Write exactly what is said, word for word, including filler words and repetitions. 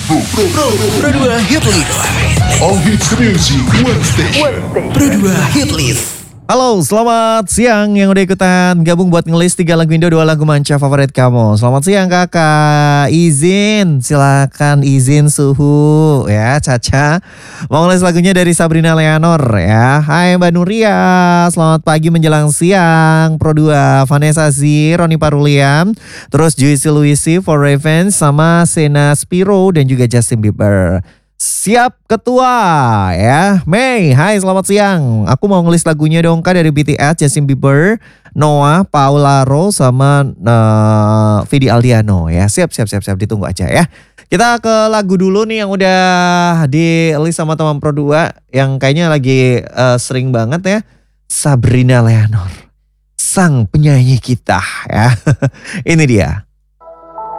Pro, Pro, Pro dua Hit List. All Hits Music One Station. Pro dua Hit List. Halo, selamat siang yang udah ikutan gabung buat ngelis tiga lagu Indo, dua lagu manca favorit kamu. Selamat siang kakak, izin, silakan izin suhu ya Caca. Mau ngelis lagunya dari Sabrina Leonor ya. Hai Mbak Nuria, selamat pagi menjelang siang. Pro dua, Vanessa Z, Roni Paruliam, terus Juicy Luisi, For Revenge, sama Sena Spiro dan juga Justin Bieber. Siap ketua ya. Mei, hai selamat siang. Aku mau ngelis lagunya dong kak dari B T S, Justin Bieber, Noah, Paula Rose sama uh, Vidi Aldiano ya. Siap siap siap siap ditunggu aja ya. Kita ke lagu dulu nih yang udah di list sama teman Pro dua yang kayaknya lagi uh, sering banget ya. Sabrina Leonor, sang penyanyi kita ya. Ini dia.